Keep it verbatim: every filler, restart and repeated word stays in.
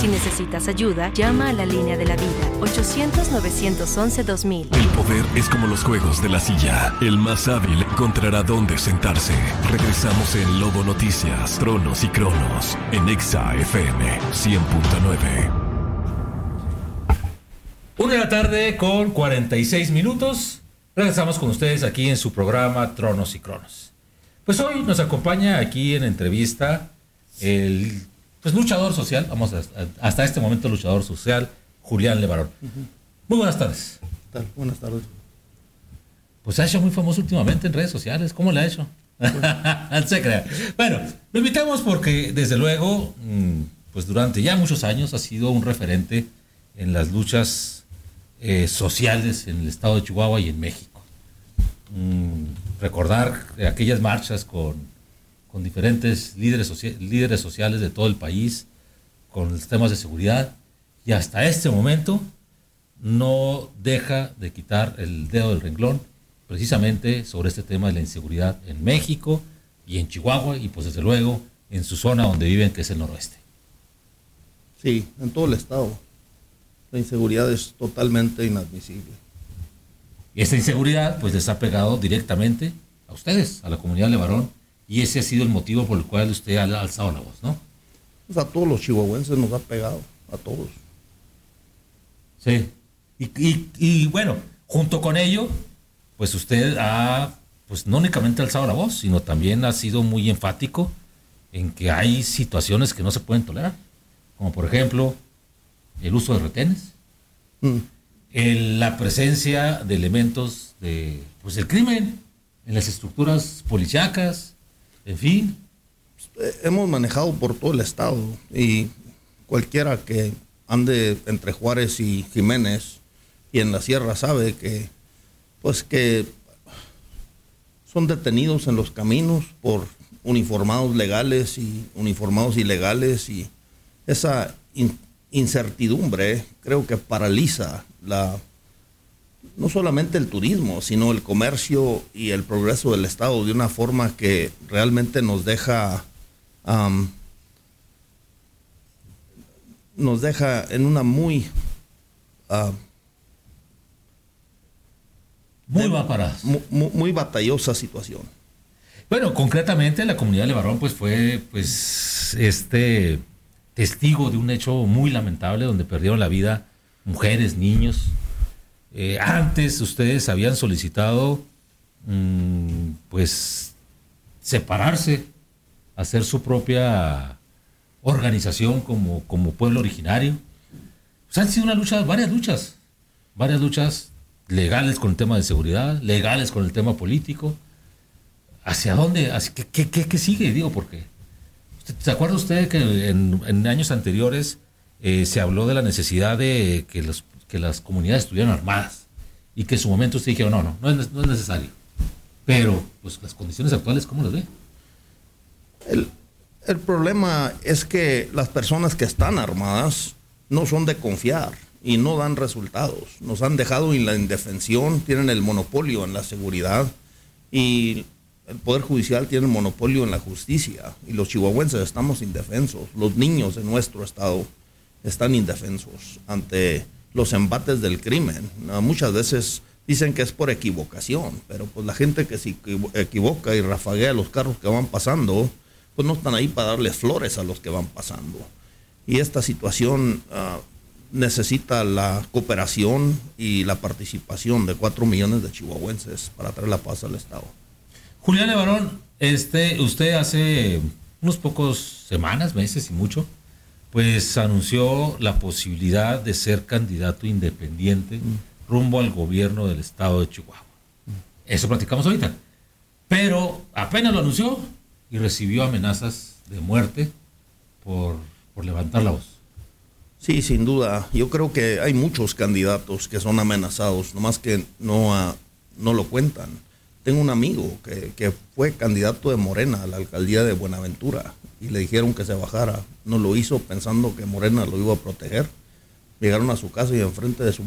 Si necesitas ayuda, llama a la línea de la vida, ochocientos, novecientos once, dos mil. El poder es como los juegos de la silla. El más hábil encontrará dónde sentarse. Regresamos en Lobo Noticias, Tronos y Cronos, en Exa F M cien punto nueve. Una de la tarde con cuarenta y seis minutos. Regresamos con ustedes aquí en su programa Tronos y Cronos. Pues hoy nos acompaña aquí en entrevista el pues, luchador social, vamos a, a, hasta este momento luchador social, Julián Levarón. Uh-huh. Muy buenas tardes. ¿Qué tal? Buenas tardes. Pues se ha hecho muy famoso últimamente en redes sociales. ¿Cómo le ha hecho? No se crea. Bueno, lo invitamos porque desde luego, pues durante ya muchos años ha sido un referente en las luchas Eh, sociales en el estado de Chihuahua y en México. Mm, recordar aquellas marchas con, con diferentes líderes, socia- líderes sociales de todo el país, con los temas de seguridad, y hasta este momento no deja de quitar el dedo del renglón precisamente sobre este tema de la inseguridad en México y en Chihuahua, y pues desde luego en su zona donde viven, que es el noroeste. Sí, en todo el estado. La inseguridad es totalmente inadmisible. Y esta inseguridad pues les ha pegado directamente a ustedes, a la comunidad Levarón, y ese ha sido el motivo por el cual usted ha alzado la voz, ¿no? Pues a todos los chihuahuenses nos ha pegado, a todos. Sí. Y, y, y bueno, junto con ello, pues usted ha, pues no únicamente alzado la voz, sino también ha sido muy enfático en que hay situaciones que no se pueden tolerar, como por ejemplo el uso de retenes, mm. el, la presencia de elementos de, pues, del crimen en las estructuras policíacas, en fin. Hemos manejado por todo el estado y cualquiera que ande entre Juárez y Jiménez y en la sierra sabe que, pues que son detenidos en los caminos por uniformados legales y uniformados ilegales, y esa in- incertidumbre creo que paraliza la no solamente el turismo, sino el comercio y el progreso del estado de una forma que realmente nos deja um, nos deja en una muy uh, muy de, muy, muy batallosa situación. Bueno, concretamente la comunidad de Levarón pues fue pues este testigo de un hecho muy lamentable donde perdieron la vida mujeres, niños. Eh, antes ustedes habían solicitado mmm, pues separarse, hacer su propia organización como, como pueblo originario. Pues han sido una lucha, varias luchas, varias luchas legales con el tema de seguridad, legales con el tema político. ¿Hacia dónde? Hacia, ¿qué, qué, qué, ¿Qué sigue? Digo, porque ¿se acuerda usted que en, en años anteriores eh, se habló de la necesidad de que, los, que las comunidades estuvieran armadas y que en su momento usted dijeron, no, no, no es, no es necesario? Pero, pues, las condiciones actuales, ¿cómo las ve? El, el problema es que las personas que están armadas no son de confiar y no dan resultados. Nos han dejado en la indefensión, tienen el monopolio en la seguridad y el Poder Judicial tiene el monopolio en la justicia, y los chihuahuenses estamos indefensos. Los niños de nuestro estado están indefensos ante los embates del crimen. Muchas veces dicen que es por equivocación, pero pues la gente que se equivoca y rafaguea los carros que van pasando, pues no están ahí para darles flores a los que van pasando. Y esta situación uh, necesita la cooperación y la participación de cuatro millones de chihuahuenses para traer la paz al estado. Julián Levarón, este, usted hace unos pocos semanas, meses y mucho, pues anunció la posibilidad de ser candidato independiente mm. rumbo al gobierno del estado de Chihuahua. Mm. Eso platicamos ahorita. Pero apenas lo anunció y recibió amenazas de muerte por, por levantar la voz. Sí, sin duda. Yo creo que hay muchos candidatos que son amenazados, nomás que no, uh, no lo cuentan. Tengo un amigo que, que fue candidato de Morena a la alcaldía de Buenaventura y le dijeron que se bajara. No lo hizo pensando que Morena lo iba a proteger. Llegaron a su casa y enfrente de su